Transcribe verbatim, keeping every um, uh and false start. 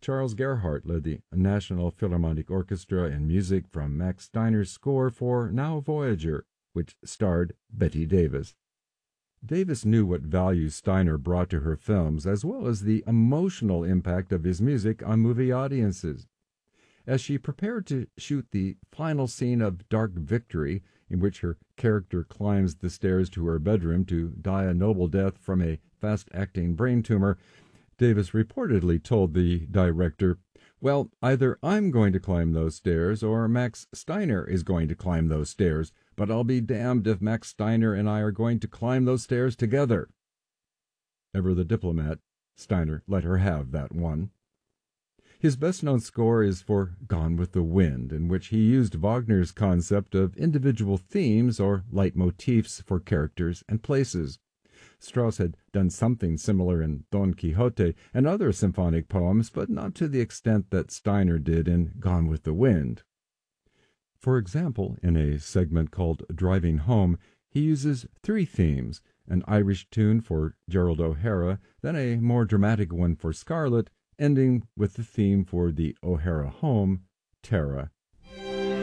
Charles Gerhardt led the National Philharmonic Orchestra in music from Max Steiner's score for Now Voyager, which starred Bette Davis. Davis knew what value Steiner brought to her films, as well as the emotional impact of his music on movie audiences. As she prepared to shoot the final scene of Dark Victory, in which her character climbs the stairs to her bedroom to die a noble death from a fast-acting brain tumor, Davis reportedly told the director, "Well, either I'm going to climb those stairs or Max Steiner is going to climb those stairs, but I'll be damned if Max Steiner and I are going to climb those stairs together." Ever the diplomat, Steiner let her have that one. His best-known score is for Gone with the Wind, in which he used Wagner's concept of individual themes or leitmotifs for characters and places. Strauss had done something similar in Don Quixote and other symphonic poems, but not to the extent that Steiner did in Gone with the Wind. For example, in a segment called Driving Home, he uses three themes, an Irish tune for Gerald O'Hara, then a more dramatic one for Scarlett, ending with the theme for the O'Hara home, Tara.